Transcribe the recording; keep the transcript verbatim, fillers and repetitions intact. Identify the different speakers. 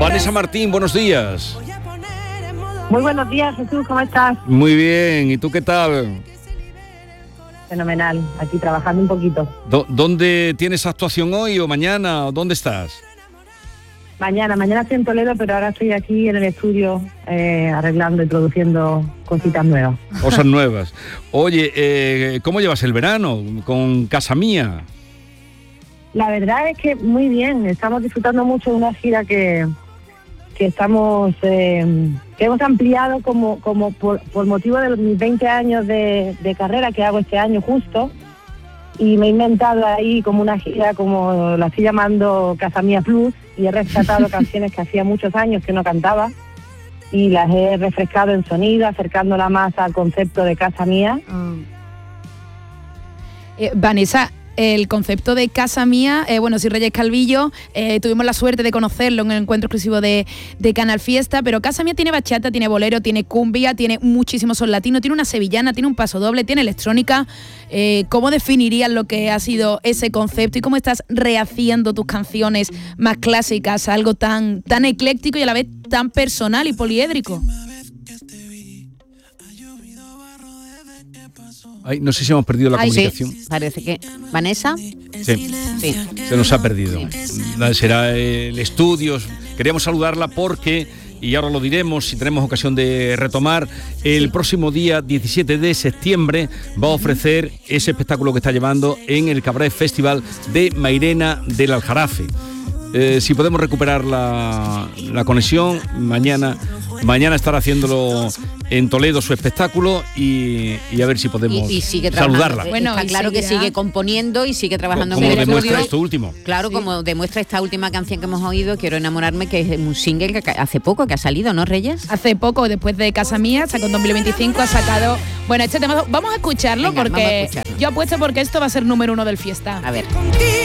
Speaker 1: Vanessa Martín, buenos días.
Speaker 2: Muy buenos días, Jesús, ¿cómo estás?
Speaker 1: Muy bien, ¿y tú qué tal?
Speaker 2: Fenomenal, aquí trabajando un poquito.
Speaker 1: ¿Dó- ¿Dónde tienes actuación hoy o mañana? ¿O ¿Dónde estás?
Speaker 2: Mañana, mañana estoy en Toledo, pero ahora estoy aquí en el estudio eh, arreglando y produciendo cositas nuevas.
Speaker 1: Cosas nuevas. Oye, eh, ¿cómo llevas el verano con Casa Mía?
Speaker 2: La verdad es que muy bien, estamos disfrutando mucho de una gira que, que estamos, eh, que hemos ampliado como, como por, por motivo de mis veinte años de, de carrera que hago este año justo, y me he inventado ahí como una gira, como la estoy llamando Casa Mía Plus, y he rescatado canciones que hacía muchos años que no cantaba, y las he refrescado en sonido, acercándola más al concepto de Casa Mía.
Speaker 3: Mm. Eh, Vanessa, el concepto de Casa Mía, eh, bueno, si Reyes Calvillo, eh, tuvimos la suerte de conocerlo en el encuentro exclusivo de, de Canal Fiesta, pero Casa Mía tiene bachata, tiene bolero, tiene cumbia, tiene muchísimo son latino, tiene una sevillana, tiene un paso doble, tiene electrónica. Eh, ¿Cómo definirías lo que ha sido ese concepto y cómo estás rehaciendo tus canciones más clásicas a algo tan, tan ecléctico y a la vez tan personal y poliédrico?
Speaker 1: Ay, no sé si hemos perdido la
Speaker 4: Ay,
Speaker 1: comunicación.
Speaker 4: sí, parece que... ¿Vanessa?
Speaker 1: Sí,
Speaker 4: Sí.
Speaker 1: se nos ha perdido. Nada, será el estudio. Queríamos saludarla porque, y ahora lo diremos si tenemos ocasión de retomar, el próximo día diecisiete de septiembre va a ofrecer ese espectáculo que está llevando en el Cabaret Festival de Mairena del Aljarafe. Eh, si podemos recuperar la, la conexión, mañana mañana estará haciéndolo en Toledo su espectáculo y, y a ver si podemos
Speaker 4: Y, y sigue trabajando.
Speaker 1: saludarla.
Speaker 4: Bueno, está
Speaker 3: y
Speaker 4: claro que
Speaker 3: seguirá.
Speaker 4: sigue componiendo y sigue trabajando
Speaker 1: Como
Speaker 4: en el
Speaker 1: demuestra
Speaker 4: estudio.
Speaker 1: esto último.
Speaker 4: Claro,
Speaker 3: Sí.
Speaker 4: como demuestra esta última canción que hemos oído, Quiero enamorarme, que es un single que hace poco que ha salido, ¿no, Reyes?
Speaker 3: Hace poco, después de Casa Mía, sacó en dos mil veinticinco, ha sacado... Bueno, este tema, vamos a escucharlo.
Speaker 4: Venga,
Speaker 3: porque
Speaker 4: vamos a escucharlo.
Speaker 3: yo apuesto porque esto va a ser número uno del Fiesta.
Speaker 4: A ver.